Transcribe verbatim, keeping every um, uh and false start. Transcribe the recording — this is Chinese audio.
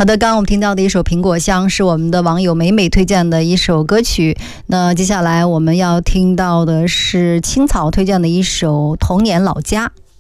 好的，刚刚我们听到的一首《苹果香》是我们的网友美美推荐的一首歌曲。那接下来我们要听到的是青草推荐的一首《童年老家》。